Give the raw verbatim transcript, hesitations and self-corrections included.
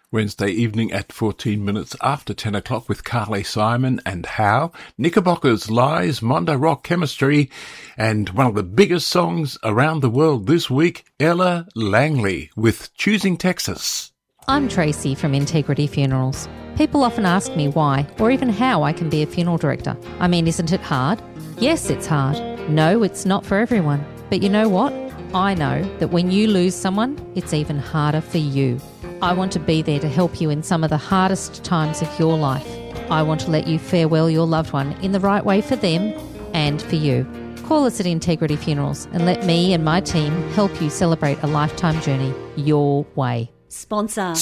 Wednesday evening at fourteen minutes after ten o'clock with Carly Simon and How, Knickerbockers, Lies, Mondo Rock Chemistry, and one of the biggest songs around the world this week, Ella Langley with Choosing Texas. I'm Tracy from Integrity Funerals. People often ask me why or even how I can be a funeral director. I mean, isn't it hard? Yes, it's hard. No, it's not for everyone. But you know what? I know that when you lose someone, it's even harder for you. I want to be there to help you in some of the hardest times of your life. I want to let you farewell your loved one in the right way for them and for you. Call us at Integrity Funerals and let me and my team help you celebrate a lifetime journey your way. Sponsor.